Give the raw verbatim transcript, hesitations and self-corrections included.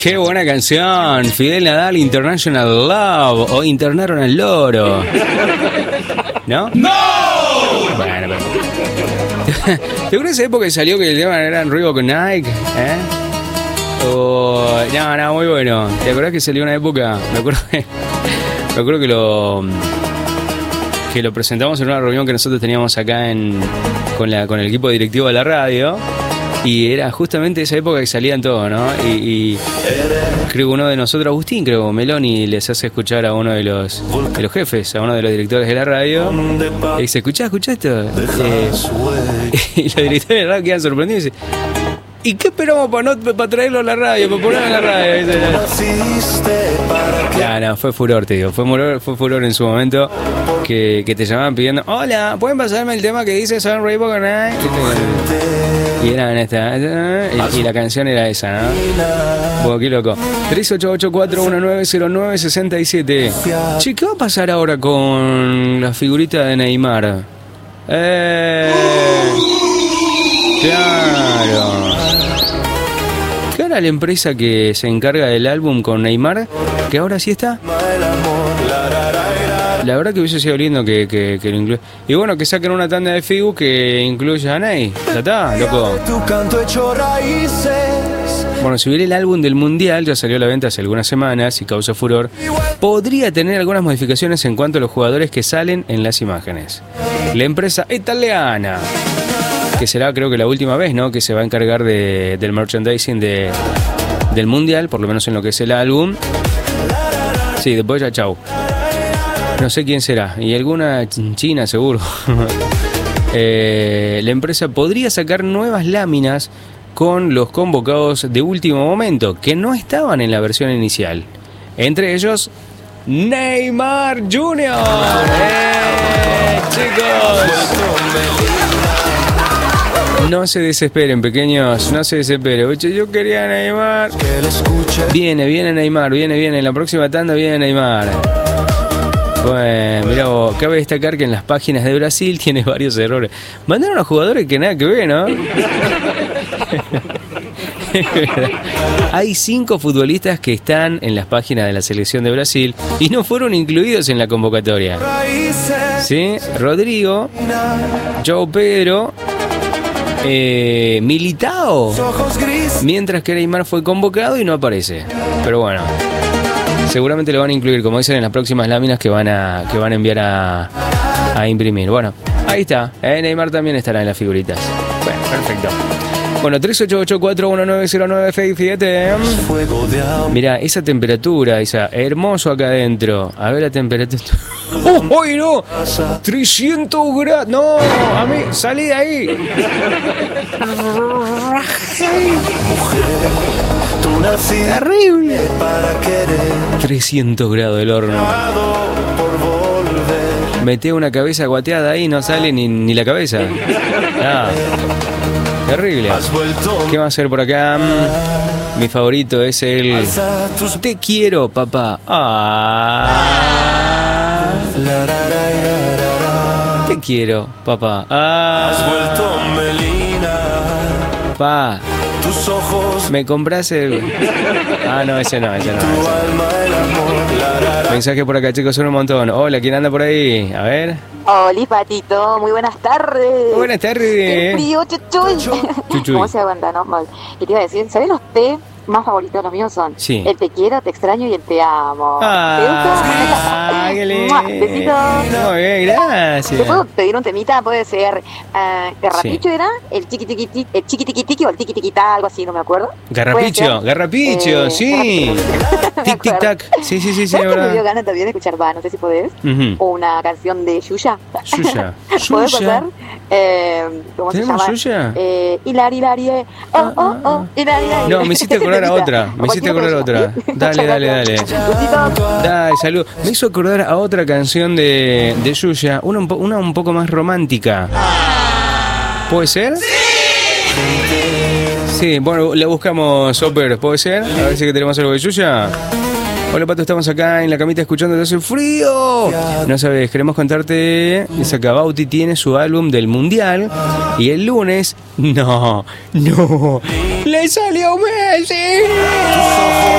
Qué buena canción. Fidel Nadal, International Love. O Internaron al Loro. ¿No? ¡No! Bueno, pero... ¿Te acuerdas esa época que salió que el tema era Reebok con Nike? ¿Eh? O... No, no, muy bueno. ¿Te acuerdas que salió una época? Me acuerdo que... Me acuerdo que lo... Que lo presentamos en una reunión que nosotros teníamos acá en... Con, la, con el equipo directivo de la radio. Y era justamente esa época que salían todos, ¿no? Y, y creo que uno de nosotros, Agustín, creo, Meloni, les hace escuchar a uno de los, de los jefes, a uno de los directores de la radio. Y dice, escuchá, escuchá esto. Eh, y los directores de la radio quedan sorprendidos y dicen, ¿y qué esperamos para, no, para traerlo a la radio, para ponerlo en la radio? Ya, no, fue furor, te digo. Fue furor, fue furor en su momento que, que te llamaban pidiendo, hola, ¿pueden pasarme el tema que dice Son Reebok? Y era en esta, y, y la canción era esa, ¿no? Bueno, qué loco. tres ocho ocho cuatro uno nueve cero nueve seis siete. Che, ¿qué va a pasar ahora con la figurita de Neymar? Eh... Claro. ¿Qué hará la empresa que se encarga del álbum con Neymar? Que ahora sí está. La verdad que hubiese sido lindo que, que, que lo incluya. Y bueno, que saquen una tanda de figu que incluya a Ney. Ya está, loco. Bueno, si hubiera el álbum del Mundial, ya salió a la venta hace algunas semanas y causa furor, podría tener algunas modificaciones en cuanto a los jugadores que salen en las imágenes. La empresa italiana, que será creo que la última vez, ¿no?, que se va a encargar de, del merchandising de, del Mundial, por lo menos en lo que es el álbum. Sí, después ya chau. No sé quién será, y alguna china seguro. eh, la empresa podría sacar nuevas láminas con los convocados de último momento, que no estaban en la versión inicial. Entre ellos, Neymar junior ¡Eh, chicos! No se desesperen, pequeños, no se desesperen. Yo quería Neymar. Viene, viene Neymar, viene, viene. En la próxima tanda viene Neymar. Bueno, mirá vos, cabe destacar que en las páginas de Brasil tiene varios errores. Mandaron a jugadores que nada que ver, ¿no? Hay cinco futbolistas que están en las páginas de la selección de Brasil y no fueron incluidos en la convocatoria. ¿Sí? Rodrigo, João Pedro, eh, Militao, mientras que Neymar fue convocado y no aparece. Pero bueno, seguramente lo van a incluir, como dicen, en las próximas láminas que van a, que van a enviar a, a imprimir. Bueno, ahí está, ¿eh? Neymar también estará en las figuritas. Bueno, perfecto. Bueno, tres ocho ocho cuatro uno nueve cero nueve seis siete. Mira, esa temperatura, esa, hermoso acá adentro. A ver la temperatura. ¡Oh, ¡ay, no! trescientos grados. No, a mí, salí de ahí. Terrible. trescientos grados del horno. Mete una cabeza guateada ahí, no sale ni, ni la cabeza. Ah. Terrible. ¿Qué va a hacer por acá? Mi favorito es el Te quiero, papá. Ah. Te quiero, papá. Ah. Pa. ¿Me compras el...? Ah, no, ese no, ese no. Ese no. Mensaje por acá, chicos, son un montón. Hola, ¿quién anda por ahí? A ver. Hola, Patito, muy buenas tardes. Buenas tardes. Qué frío, chuchuy. Chuchuy. ¿Cómo se aguanta, no? Mal. Y te iba a decir, ¿sabes los té más favoritos? Los míos son sí. el te quiero, te extraño y el te amo. Ah, ¿Te qué gusta? Besitos. Muy bien, gracias. ¿Te puedo pedir un temita? Puede ser uh, Garrapicho, sí. ¿Era? El chiquitiquiti, el chiquitiquitiqui o el tiquitiquitá, algo así, no me acuerdo. Garrapicho, Garrapicho, eh, sí. Tic, tic, tac. Sí, sí, sí, sí. ¿Sabes que me dio ganas también de escuchar, va, no sé si podés? Uh-huh. O una canción de Yuya. Yuya. ¿Podés pasar? Eh, ¿Cómo se llama? Yuya? Eh, Hilari, Hilari, eh. Oh, oh, oh. Hilari, Hilari. No, me hiciste acordar a otra. Me hiciste acordar a otra. Dale, dale, dale. Dale, salud. Me hizo acordar a otra canción de, de Yuya. Una, una un poco más romántica. ¿Puede ser? ¡Sí! Sí, bueno, la buscamos, Soper. ¿Puede ser? A ver si que tenemos algo de Yuya. Hola, Pato, estamos acá en la camita escuchando Te hace frío. No sabes, queremos contarte que Bauti tiene su álbum del Mundial y el lunes, no, no, ¡Le salió Messi!